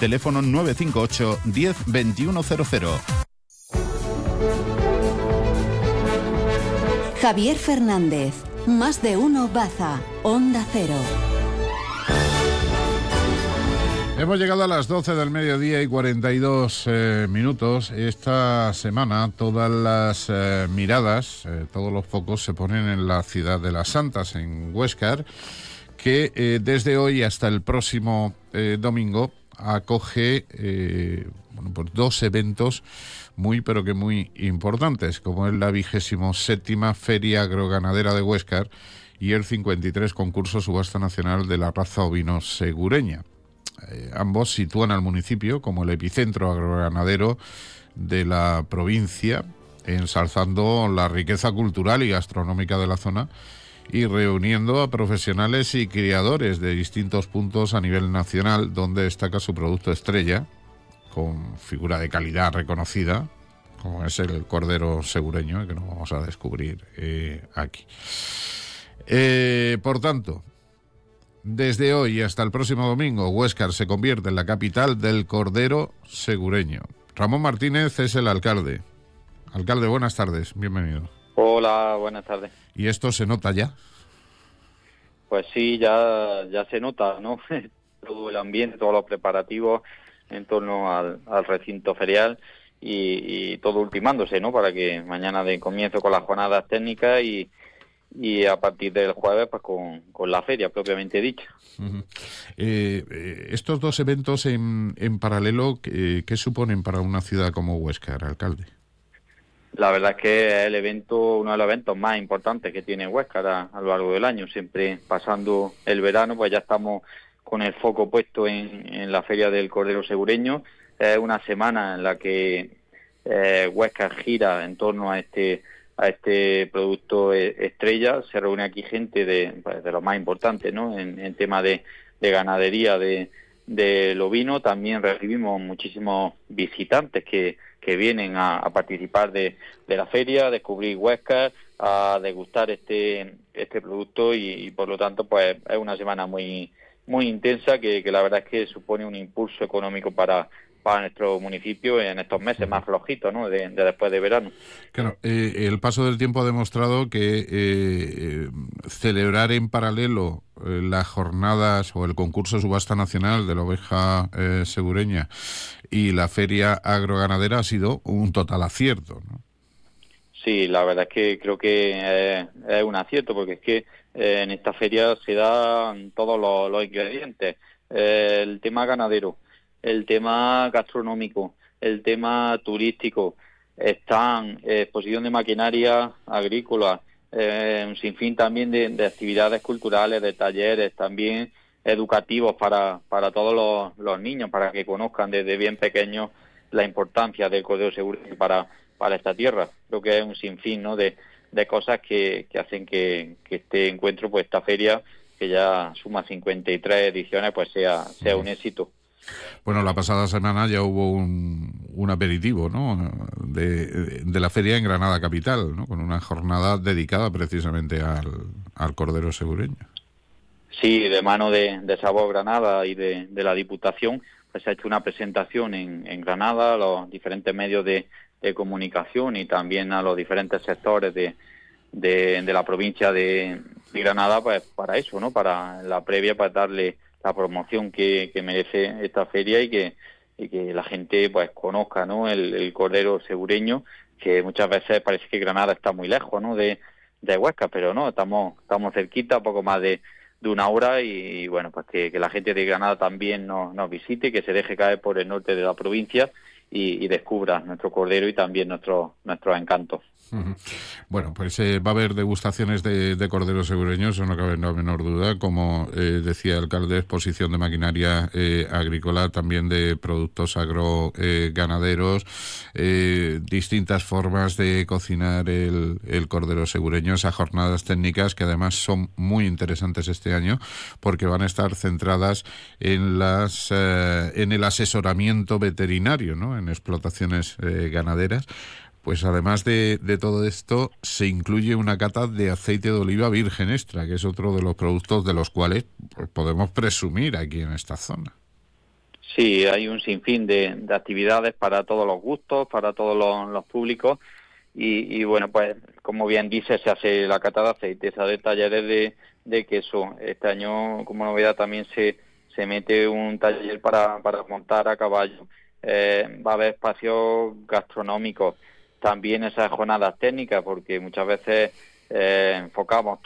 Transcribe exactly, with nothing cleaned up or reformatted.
Teléfono nueve cinco ocho, diez, veintiuno cero cero. Javier Fernández, Más de Uno Baza, Onda Cero. Hemos llegado a las doce del mediodía y cuarenta y dos eh, minutos. Esta semana todas las eh, miradas, eh, todos los focos se ponen en la ciudad de las Santas, en Huéscar, que eh, desde hoy hasta el próximo eh, domingo acoge eh, bueno, pues dos eventos muy pero que muy importantes, como es la vigésimo séptima Feria Agroganadera de Huéscar y el cincuenta y tres concurso Subasta Nacional de la raza ovino segureña. Eh, ambos sitúan al municipio como el epicentro agroganadero de la provincia, ensalzando la riqueza cultural y gastronómica de la zona y reuniendo a profesionales y criadores de distintos puntos a nivel nacional, donde destaca su producto estrella, con figura de calidad reconocida, como es el cordero segureño, que nos vamos a descubrir eh, aquí. Eh, por tanto, desde hoy hasta el próximo domingo, Huéscar se convierte en la capital del cordero segureño. Ramón Martínez es el alcalde. Alcalde, buenas tardes, bienvenido. Hola, buenas tardes. ¿Y esto se nota ya? Pues sí, ya, ya se nota, ¿no? Todo el ambiente, todos los preparativos en torno al, al recinto ferial y, y todo ultimándose, ¿no? Para que mañana de comienzo con las jornadas técnicas y y a partir del jueves pues con, con la feria propiamente dicha. Uh-huh. eh, eh, estos dos eventos en, en paralelo, eh, ¿qué suponen para una ciudad como Huéscar, alcalde? La verdad es que es el evento, uno de los eventos más importantes que tiene Huéscar a, a lo largo del año. Siempre pasando el verano, pues ya estamos con el foco puesto en, en la Feria del Cordero Segureño. Es una semana en la que eh, Huéscar gira en torno a este a este producto estrella. Se reúne aquí gente de, pues, de lo más importante, ¿no? En, en tema de, de ganadería de, de ovino. También recibimos muchísimos visitantes que, que vienen a, a participar de, de la feria, a descubrir Huéscar, a degustar este este producto y, y por lo tanto pues es una semana muy muy intensa que, que la verdad es que supone un impulso económico para para nuestro municipio en estos meses más flojitos, ¿no? de, de después de verano. Claro, eh, el paso del tiempo ha demostrado que eh, celebrar en paralelo eh, las jornadas o el concurso subasta nacional de la oveja eh, segureña y la feria agroganadera ha sido un total acierto, ¿no? Sí, la verdad es que creo que es, es un acierto, porque es que eh, en esta feria se dan todos los, los ingredientes. Eh, el tema ganadero, el tema gastronómico, el tema turístico, están eh, exposición de maquinaria agrícola, eh, un sinfín también de, de actividades culturales, de talleres, también educativos para, para todos los, los niños, para que conozcan desde bien pequeños la importancia del cordero segureño para, para esta tierra. Creo que es un sinfín, ¿no? de, de cosas que, que hacen que, que este encuentro, pues esta feria, que ya suma cincuenta y tres ediciones, pues sea, sea un éxito. Bueno, la pasada semana ya hubo un, un aperitivo, ¿no? de, de la feria en Granada capital, ¿no? Con una jornada dedicada precisamente al, al cordero segureño. Sí, de mano de, de Sabor Granada y de, de la Diputación, pues se ha hecho una presentación en, en Granada a los diferentes medios de, de comunicación y también a los diferentes sectores de, de, de la provincia de, de Granada, pues para eso, ¿no? Para la previa, para darle la promoción que, que merece esta feria y que, y que la gente pues conozca, ¿no? el, el cordero segureño, que muchas veces parece que Granada está muy lejos, ¿no? de, de Huéscar, pero no, estamos estamos cerquita, poco más de, de una hora y, y bueno, pues que, que la gente de Granada también nos, nos visite, que se deje caer por el norte de la provincia y, y descubra nuestro cordero y también nuestro nuestros encantos. Uh-huh. Bueno, pues eh, va a haber degustaciones de, de cordero segureño, eso no cabe la menor duda, como eh, decía el alcalde, exposición de maquinaria eh, agrícola, también de productos agroganaderos, eh, distintas formas de cocinar el, el cordero segureño, esas jornadas técnicas que además son muy interesantes este año porque van a estar centradas en las eh, en el asesoramiento veterinario, ¿no? En explotaciones eh, ganaderas. Pues además de, de todo esto, se incluye una cata de aceite de oliva virgen extra, que es otro de los productos de los cuales pues, podemos presumir aquí en esta zona. Sí, hay un sinfín de, de actividades para todos los gustos, para todos los, los públicos y, y bueno, pues como bien dice, se hace la cata de aceite, se hace talleres de, de queso. Este año, como novedad, también se, se mete un taller para, para montar a caballo. Eh, va a haber espacios gastronómicos, también esas jornadas técnicas, porque muchas veces eh, enfocamos